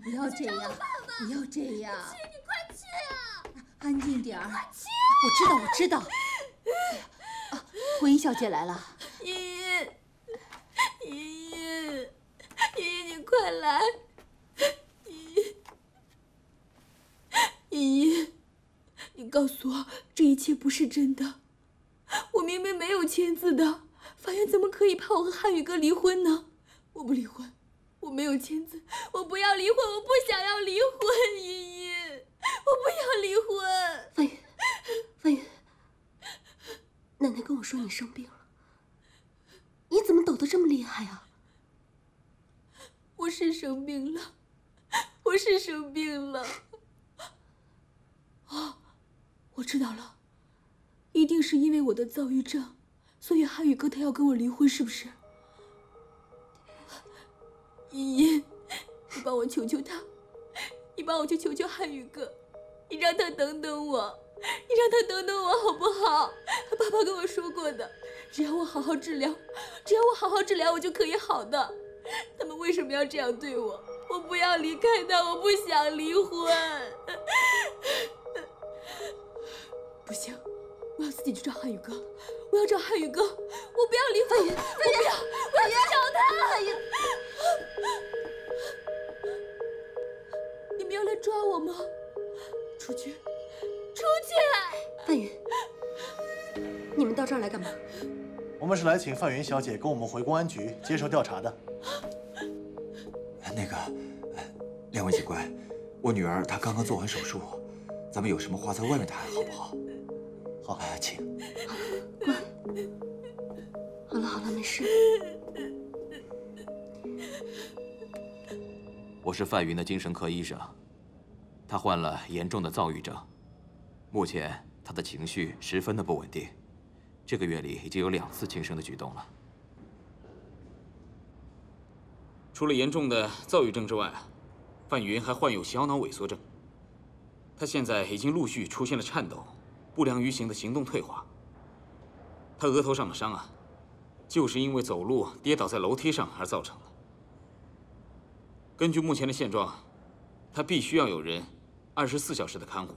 不要这样，不要这样！ 去，你快去啊！ 安静点儿。 快去！ 我知道。婚姻小姐来了。 依依，依依，依依，你快来！依依，你告诉我，这一切不是真的。我明明没有签字的，法院怎么可以判我和汉宇哥离婚呢？我不离婚，我没有签字，我不要离婚，我不想要离婚，依依，我不要离婚。 范云，奶奶跟我说你生病了，你怎么抖得这么厉害啊？ 我是生病了，我是生病了。哦，我知道了，一定是因为我的躁郁症，所以汉宇哥他要跟我离婚，是不是？依依，你帮我求求他，你帮我去求求汉宇哥，你让他等等我，你让他等等我好不好？爸爸跟我说过的，只要我好好治疗，我就可以好的。他们为什么要这样对我？我不要离开他，我不想离婚。不行，我要自己去找汉宇哥，我要找汉宇哥，我不要离婚，我要去找他。你们要来抓我吗？出去！ 范云，你们到这儿来干嘛？ 我们是来请范云小姐跟我们回公安局接受调查的。 那个，两位警官，我女儿她刚刚做完手术，咱们有什么话在外面谈好不好？ 好， 请。 乖。好了，没事。 我是范云的精神科医生，他患了严重的躁郁症，目前他的情绪十分的不稳定，这个月里已经有2次轻生的举动了。 除了严重的躁郁症之外，范云还患有小脑萎缩症。他现在已经陆续出现了颤抖、不良于行的行动退化。他额头上的伤啊，就是因为走路跌倒在楼梯上而造成的。根据目前的现状，他必须要有人24小时的看护。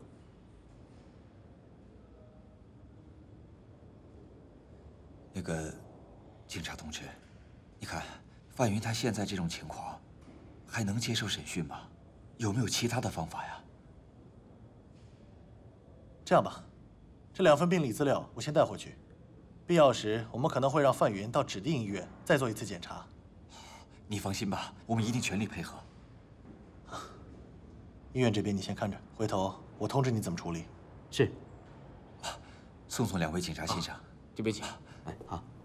那个，警察同志，你看范云他现在这种情况，还能接受审讯吗？有没有其他的方法呀？ 这样吧，这2份病理资料我先带回去，必要时我们可能会让范云到指定医院再做一次检查。 你放心吧，我们一定全力配合。 医院这边你先看着，回头我通知你怎么处理。 是。 送两位警察先生。 这边请。 哎，好。